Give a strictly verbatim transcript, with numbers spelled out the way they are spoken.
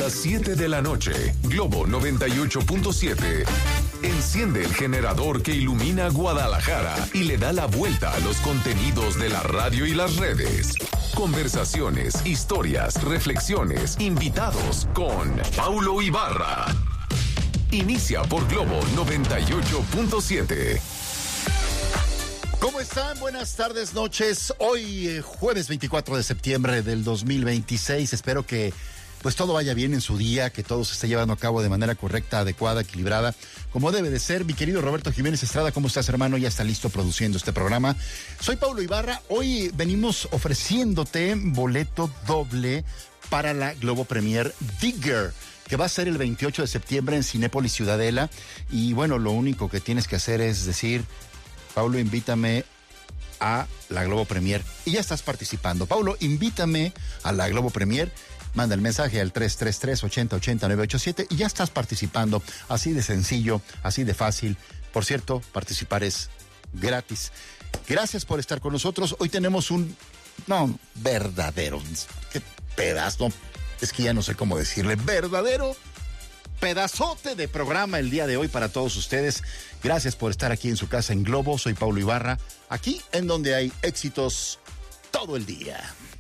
las siete de la noche, Globo noventa y ocho punto siete. Enciende el generador que ilumina Guadalajara y le da la vuelta a los contenidos de la radio y las redes. Conversaciones, historias, reflexiones, invitados con Paulo Ibarra. Inicia por Globo noventa y ocho punto siete. ¿Cómo están? Buenas tardes, noches. Hoy, eh, jueves veinticuatro de septiembre del dos mil veintiséis. Espero que pues todo vaya bien en su día, que todo se esté llevando a cabo de manera correcta, adecuada, equilibrada, como debe de ser. Mi querido Roberto Jiménez Estrada, ¿cómo estás, hermano? Ya está listo produciendo este programa. Soy Paulo Ibarra. Hoy venimos ofreciéndote boleto doble para la Globo Premier Digger, que va a ser el veintiocho de septiembre en Cinépolis Ciudadela. Y bueno, lo único que tienes que hacer es decir: Paulo, invítame a la Globo Premier. Y ya estás participando. Paulo, invítame a la Globo Premier. Manda el mensaje al tres tres tres, ocho cero ocho cero, nueve ocho siete y ya estás participando. Así de sencillo, así de fácil. Por cierto, participar es gratis. Gracias por estar con nosotros. Hoy tenemos un, no, verdadero, qué pedazo, es que ya no sé cómo decirle, verdadero pedazote de programa el día de hoy para todos ustedes. Gracias por estar aquí en su casa en Globo. Soy Paulo Ibarra, aquí en donde hay éxitos todo el día.